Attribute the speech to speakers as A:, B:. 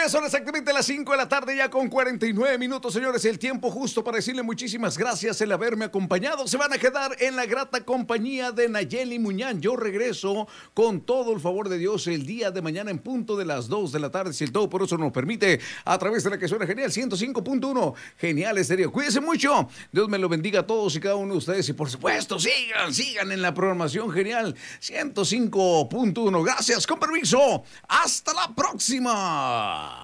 A: bien, son exactamente las 5 de la tarde ya con 49 minutos, señores. El tiempo justo para decirle muchísimas gracias el haberme acompañado. Se van a quedar en la grata compañía de Nayeli Muñán. Yo regreso con todo el favor de Dios el día de mañana en punto de las 2 de la tarde, si el todo por eso nos permite, a través de la que suena genial, 105.1, Genial Estéreo. Cuídense mucho. Dios me lo bendiga a todos y cada uno de ustedes. Y por supuesto, sigan en la programación genial 105.1. Gracias, con permiso. Hasta la próxima.